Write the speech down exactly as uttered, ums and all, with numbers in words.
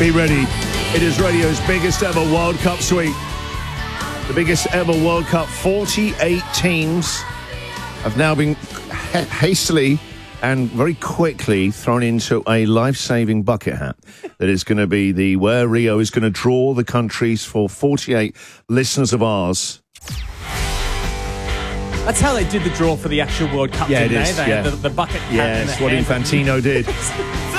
Be ready. It is radio's biggest ever World Cup sweep. The biggest ever World Cup. forty-eight teams have now been ha- hastily and very quickly thrown into a life-saving bucket hat that is going to be the where Rio is going to draw the countries for forty-eight listeners of ours. That's how they did the draw for the actual World Cup, Yeah, didn't it they? is, They yeah. had the, the bucket hat. Yeah, and it's the what hand- Infantino did.